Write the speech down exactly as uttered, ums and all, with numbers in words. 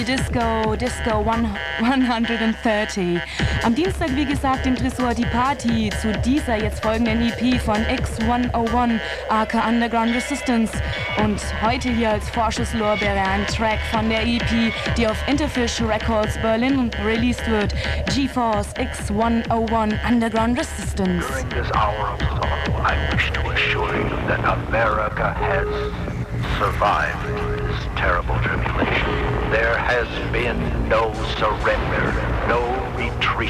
Disco, Disco hundertdreißig. Am Dienstag, wie gesagt, im Tresor die Party zu dieser jetzt folgenden E P von X hunderteins, aka Underground Resistance. Und heute hier als Vorschusslorbeere ein Track von der E P, die auf Interfish Records Berlin released wird. GeForce X hunderteins Underground Resistance. During this hour of sorrow, I wish to assure you that America has survived this terrible tribulation. There has been no surrender, no retreat.